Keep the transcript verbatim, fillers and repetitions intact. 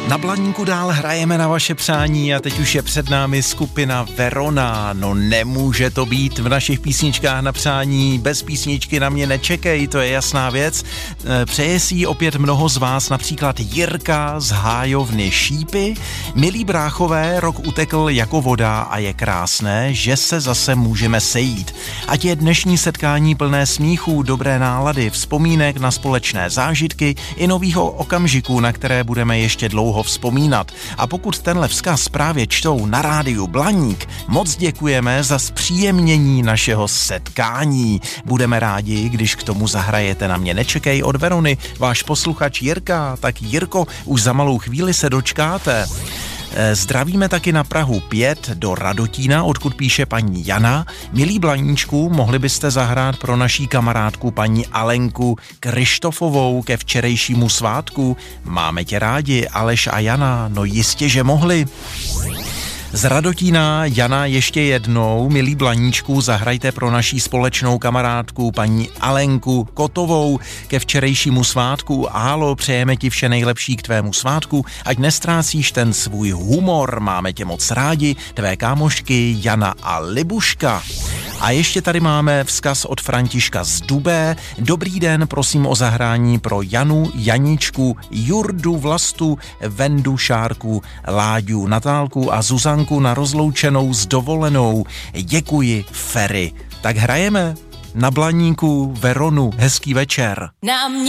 Na Blaníku dál hrajeme na vaše přání a teď už je před námi skupina Verona. No nemůže to být v našich písničkách na přání. Bez písničky na mě nečekej, to je jasná věc. Přeje si ji opět mnoho z vás, například Jirka z hájovny Šípy. Milí bráchové, rok utekl jako voda a je krásné, že se zase můžeme sejít. Ať je dnešní setkání plné smíchů, dobré nálady, vzpomínek na společné zážitky i nových okamžiků, na které budeme ještě dlouho vzpomínat. A pokud tenhle vzkaz právě čtou na rádiu Blaník, moc děkujeme za zpříjemnění našeho setkání. Budeme rádi, když k tomu zahrajete Na mě nečekej od Verony, váš posluchač Jirka. Tak Jirko, už za malou chvíli se dočkáte. Zdravíme taky na Prahu pět do Radotína, odkud píše paní Jana. Milí Blaníčku, mohli byste zahrát pro naší kamarádku paní Alenku Krištofovou ke včerejšímu svátku? Máme tě rádi, Aleš a Jana, no jistě, že mohli. Z Radotína Jana ještě jednou, milí Blaníčku, zahrajte pro naší společnou kamarádku paní Alenku Kotovou ke včerejšímu svátku. Halo, přejeme ti vše nejlepší k tvému svátku, ať nestrácíš ten svůj humor, máme tě moc rádi, tvé kámošky Jana a Libuška. A ještě tady máme vzkaz od Františka z Dubé. Dobrý den, prosím o zahrání pro Janu, Janičku, Jurdu, Vlastu, Vendu, Šárku, Láďu, Natálku a Zuzanku na rozloučenou s dovolenou. Děkuji, Ferry. Tak hrajeme na Blaníku Veronu. Hezký večer.